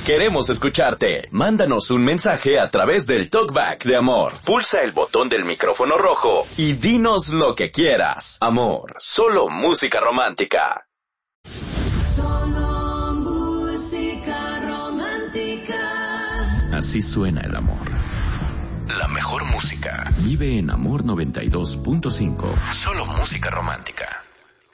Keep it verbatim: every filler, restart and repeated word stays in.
Queremos escucharte. Mándanos un mensaje a través del Talkback de Amor. Pulsa el botón del micrófono rojo y dinos lo que quieras. Amor, solo música romántica. Solo música romántica. Así suena el amor. La mejor música. Vive en Amor noventa y dos punto cinco. Solo música romántica.